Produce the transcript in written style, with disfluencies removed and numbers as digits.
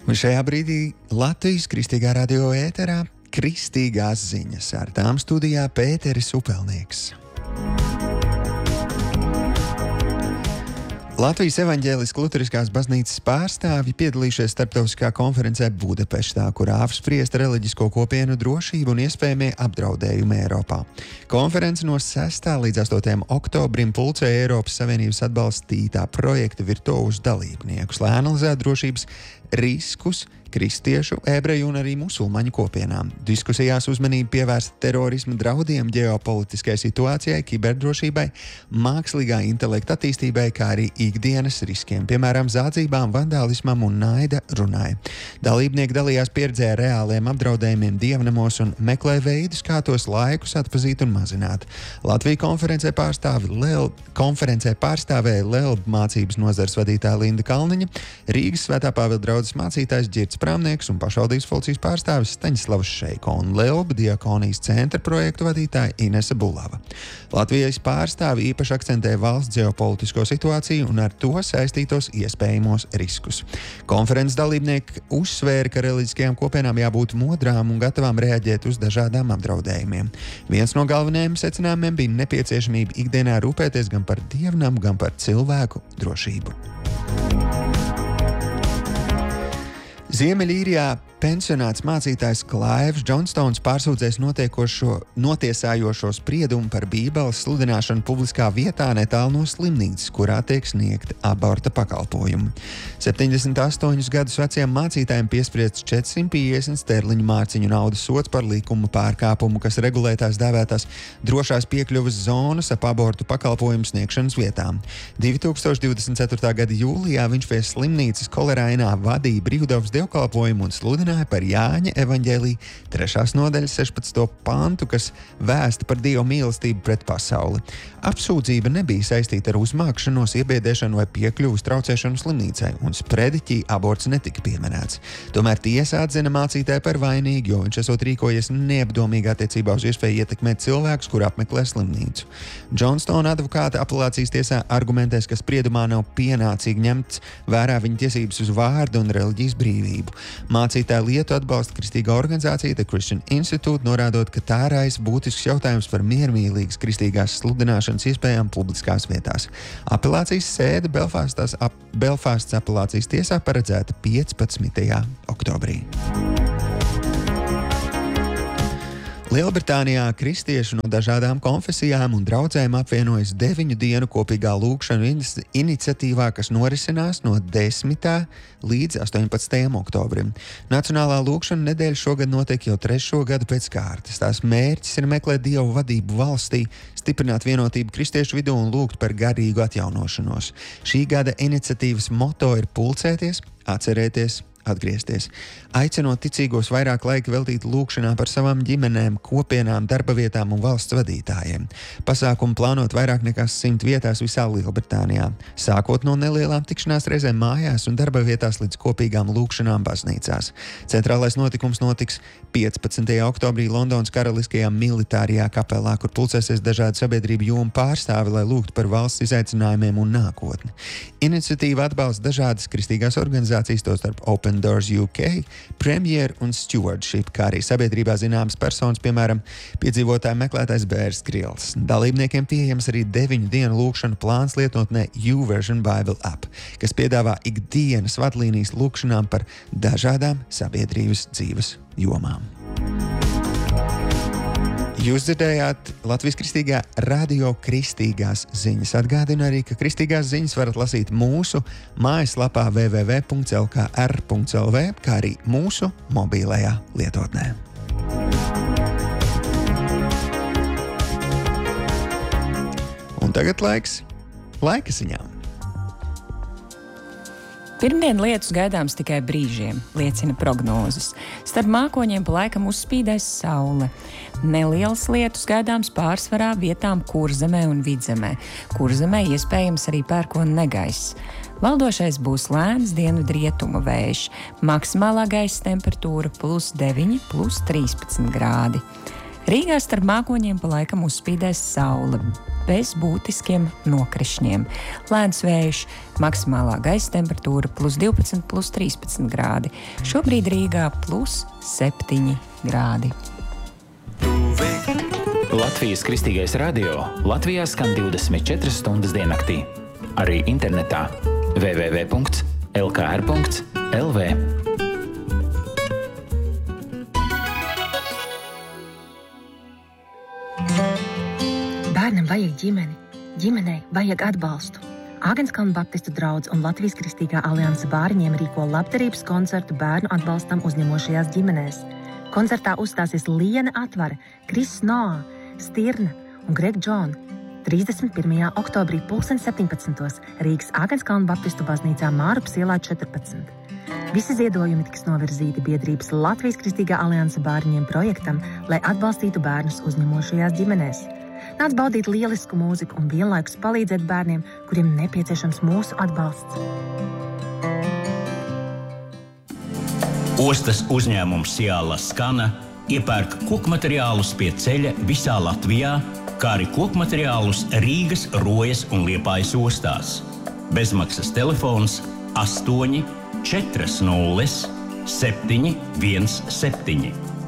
Un šajā brīdī Latvijas Kristīgā radio ēterā Kristīgās ziņas. Ar tām studijā Pēteris Upelnieks. Latvijas evaņģēliskās luteriskās baznīcas pārstāvji piedalījušies starptautiskā konferencē Budapeštā, kurā apspriest reliģisko kopienu drošību un iespējamie apdraudējumi Eiropā. Konference no 6. līdz 8. oktobrim pulcēja Eiropas Savienības atbalstītā projekta virtuozus dalībniekus, lai analizētu drošības riskus kristiešu, ebreju un arī musulmaņu kopienām. Diskusijās uzmanību pievērsta terorisma draudiem, ģeopolitiskai situācijai, kiberdrošībai, mākslīgā intelekta attīstībai, kā arī ikdienas riskiem, piemēram, zādzībām, vandālismam un naida runai. Dalībnieki dalījās pieredzē ar reāliem apdraudējumiem dievnamos un meklē veidus, kā tos laikus atpazīt un mazināt. Latvija konferencē pārstāvēja Lelbu mācības nozares vadītāja Linda Kalniņa, Rīgas Svētā Pāvila draudzes mācītājs Ģirds Prāmnieks un pašvaldības policijas pārstāvis Staņislavs Šeiko un Lelbu diakonijas centra projektu vadītāja Inese Bulava. Latvijas pārstāvi īpaši akcentē valsts ģeopolitisko situāciju un ar to saistītos iespējamos riskus. Konferences dalībnieki uzsvēra, ka reliģiskajām kopienām jābūt modrām un gatavām reaģēt uz dažādām apdraudējumiem. Viens no galvenajiem secinājumiem bija nepieciešamība ikdienā rūpēties gan par dievnamu, gan par cilvēku drošību. Ziemeļīrijā pensionāts mācītājs Klaivs Džonstons pārsūdzēs notiesājošo spriedumu par Bībeles sludināšanu publiskā vietā netālu no slimnīcas, kurā tiek sniegti aborta pakalpojumi. 78 gadus vecajam mācītājam piespriests 450 sterliņu mārciņu naudas sods par likuma pārkāpumu, kas regulē tās dēvētās drošās piekļuves zonas ap abortu pakalpojumu sniegšanas vietām. 2024. gada jūlijā viņš pie slimnīcas Kolerainā vadīja brīvdabas dievkalpojumu un sludināja par Jāņa evaņģēlija 3. nodaļas 16. pantu, kas vēsta par Dieva mīlestību pret pasauli. Apsūdzība nebija saistīta ar uzmākšanos, iebiedēšanu vai piekļuves traucēšanu slimnīcai, un sprediķī aborts netika pieminēts. Tomēr tiesa atzina mācītāju par vainīgu, jo viņš esot rīkojies neapdomīgi attiecībā uz iespēju ietekmēt cilvēkus, kur apmeklē slimnīcu. Džonstona advokāta apelācijas tiesā argumentēs, ka spriedumā nav pienācīgi ņemts vērā viņa tiesības uz vārdu un reliģijas brīvību. Mācītāju lietu atbalsta kristīgā organizācija The Christian Institute, norādot, ka tā raisa būtisks jautājums par miermīlīgas kristīgās sludināšanas iespējām publiskās vietās. Apelācijas sēde Belfastas apelācijas tiesā paredzēta 15. oktobrī. Lielbritānijā kristieši no dažādām konfesijām un draudzēm apvienojas 9 dienu kopīgā lūgšanu iniciatīvā, kas norisinās no 10. līdz 18. oktobrim. Nacionālā lūgšana nedēļa šogad notiek jau 3. gadu pēc kārtas. Tās mērķis ir meklēt Dievu vadību valstī, stiprināt vienotību kristiešu vidū un lūgt par garīgu atjaunošanos. Šī gada iniciatīvas moto ir pulcēties, atcerēties, atgriezties. Aicinot ticīgos vairāk laika veltīt lūgšanā par savām ģimenēm, kopienām, darba vietām un valsts vadītājiem. Pasākumu plānot vairāk nekā 100 vietās visā Lielbritānijā, sākot no nelielām tikšanās reizēm mājās un darba vietās līdz kopīgām lūgšanām baznīcās. Centrālais notikums notiks 15. oktobrī Londonas Karaliskajā militārajā kapelā, kur pulcēsies dažādi sabiedrību jomu pārstāvi, lai lūgtu par valsts izaicinājumiem un nākotni. Iniciatīva atbalsta dažādas kristīgās organizācijas, tostarp Open Doors UK, Premier un Stewardship, kā arī sabiedrībā zināmas personas, piemēram, piedzīvotāju meklētājs Bērs Grils. Dalībniekiem pieejams arī 9 dienu lūgšanu plāns lietotnē YouVersion Bible app, kas piedāvā ikdienas vadlīnijas lūgšanām par dažādām sabiedrības dzīves jomām. Jūs dzirdējāt Latvijas Kristīgā radio Kristīgās ziņas. Atgādinu arī, ka Kristīgās ziņas varat lasīt mūsu mājaslapā www.lkr.lv, kā arī mūsu mobilajā lietotnē. Un tagad laiks laika ziņām. Pirmdien lietus gaidāms tikai brīžiem, liecina prognozes. Starp mākoņiem pa laikam uzspīdēs saule. Nelielas lietus gaidāms pārsvarā vietām Kurzemē un Vidzemē. Kurzemē iespējams arī pērkona negaiss. Valdošais būs lēns dienvidrietumu vējš. Maksimālā gaisa temperatūra +9, +13 grādi. Rīgā starp mākoņiem pa laikam uzspīdēs saule, bez būtiskiem nokrišņiem. Lēns vējš, maksimālā gaisa temperatūra +12, +13 grādi. Šobrīd Rīgā +7 grādi. Latvijas Kristīgais radio Latvijā skan 24 stundas diennaktī. Arī internetā www.lkr.lv. Bērnam vajag ģimeni, ģimenei vajag atbalstu. Āgenskalna Baptistu draudze un Latvijas Kristīgā alianse bāriņiem rīko labdarības koncertu bērnu atbalstam uzņemošajās ģimenēs. Koncertā uzstāsies Liene Atvare, Kris Noā, Stirna un Greg Džona. 31. oktobrī 17. Rīgas Āgenskalna Baptistu baznīcā Mārupas ielā 14. Visi ziedojumi tiks novirzīti biedrības Latvijas Kristīgā alianse bāriņiem projektam, lai atbalstītu bērnus uzņemošajās ģimenēs. Nāc baudīt lielisku mūziku un vienlaikus palīdzēt bērniem, kuriem nepieciešams mūsu atbalsts. Ostas uzņēmums Ciāla Skana iepērk kokmateriālus pie ceļa visā Latvijā, kā arī kokmateriālus Rīgas, Rojas un Liepājas ostās. Bezmaksas telefons 8 40 717.